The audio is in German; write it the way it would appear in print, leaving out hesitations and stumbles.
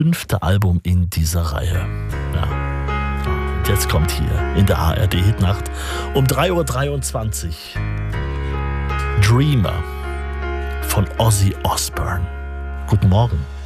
5. Album in dieser Reihe. Ja. Und jetzt kommt hier in der ARD Hitnacht um 3:23 Uhr Dreamer von Ozzy Osbourne. Guten Morgen.